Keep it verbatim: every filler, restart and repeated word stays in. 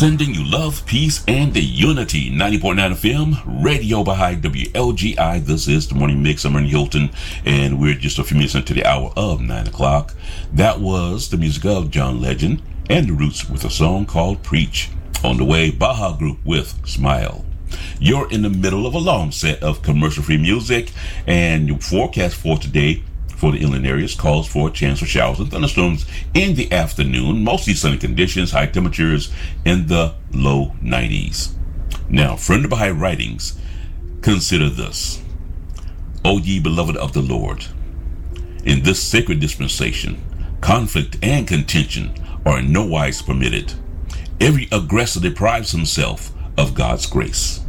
Sending you love, peace, and the unity. ninety point nine F M, Radio Baha'i, W L G I. This is the Morning Mix. I'm Ernie Hilton, and we're just a few minutes into the hour of nine o'clock. That was the music of John Legend and the Roots with a song called Preach. On the way, Baha Group with Smile. You're in the middle of a long set of commercial-free music, and your forecast for today for the inland areas calls for a chance for showers and thunderstorms in the afternoon. Mostly sunny conditions, high temperatures in the low nineties. Now, friend of Baha'i writings, consider this. O ye beloved of the Lord, in this sacred dispensation, conflict and contention are in no wise permitted. Every aggressor deprives himself of God's grace.